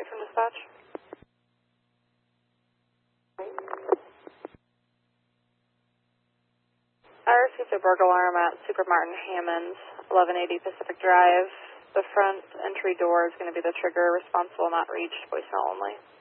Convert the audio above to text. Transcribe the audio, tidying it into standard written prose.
update from dispatch. I received a burglar alarm at Super Martin Hammond, 1180 Pacific Drive. The front entry door is going to be the trigger. Response will not reach. Voicemail only.